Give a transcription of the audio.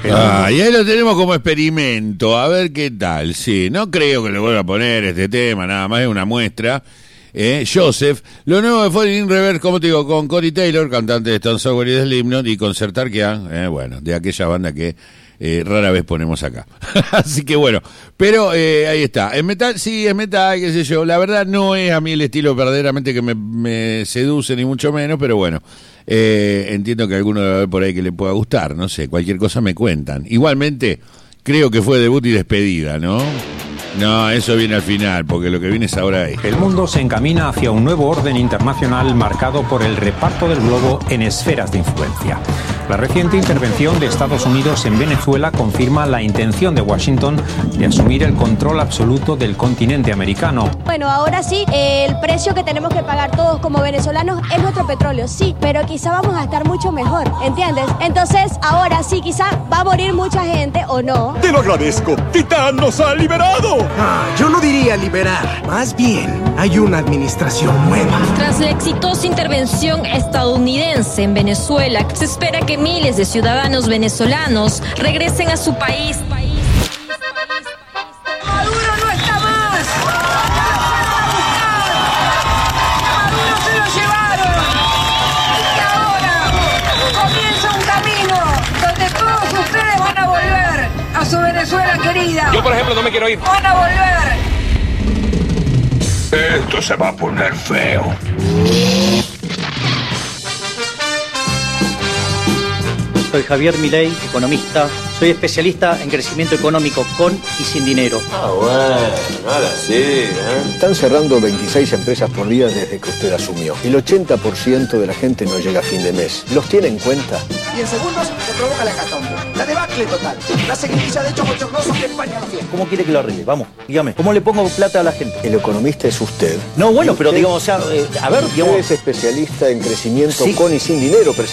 Y ahí lo tenemos como experimento, a ver qué tal. Sí, no creo que le vuelva a poner este tema, nada más es una muestra. Joseph, lo nuevo de Falling in Reverse, como te digo, con Corey Taylor, cantante de Stone Sour y de Slipknot, y con Sertarkian, bueno, de aquella banda que rara vez ponemos acá. Así que bueno, pero ahí está. En metal, sí, es metal, qué sé yo. La verdad no es a mí el estilo verdaderamente que me seduce, ni mucho menos, pero bueno, entiendo que alguno debe haber por ahí que le pueda gustar, no sé, cualquier cosa me cuentan. Igualmente, creo que fue debut y despedida, ¿no? No, eso viene al final, porque lo que viene es ahora ahí. El mundo se encamina hacia un nuevo orden internacional marcado por el reparto del globo en esferas de influencia. La reciente intervención de Estados Unidos en Venezuela confirma la intención de Washington de asumir el control absoluto del continente americano. Bueno, ahora sí, el precio que tenemos que pagar todos como venezolanos es nuestro petróleo, sí, pero quizá vamos a estar mucho mejor, ¿entiendes? Entonces, ahora sí, quizá va a morir mucha gente o no. Te lo agradezco. Titán nos ha liberado. Yo no diría liberar, más bien hay una administración nueva. Tras la exitosa intervención estadounidense en Venezuela, se espera que miles de ciudadanos venezolanos regresen a su país. ¡Maduro no está más! ¡Maduro se lo llevaron! Y ahora comienza un camino donde todos ustedes van a volver a su Venezuela querida. Yo, por ejemplo, no me quiero ir. ¡Van a volver! Esto se va a poner feo. Soy Javier Milei, economista. Soy especialista en crecimiento económico con y sin dinero. Bueno, ahora sí, Están cerrando 26 empresas por día desde que usted asumió. El 80% de la gente no llega a fin de mes. ¿Los tiene en cuenta? Y en segundos se provoca la hecatombe. La debacle total. La seguidilla de hechos bochornosos que España no tiene. ¿Cómo quiere que lo arregle? Vamos, dígame. ¿Cómo le pongo plata a la gente? El economista es usted. No, bueno, pero digamos, o sea, a ver, digamos... Usted es especialista en crecimiento Sí. con y sin dinero,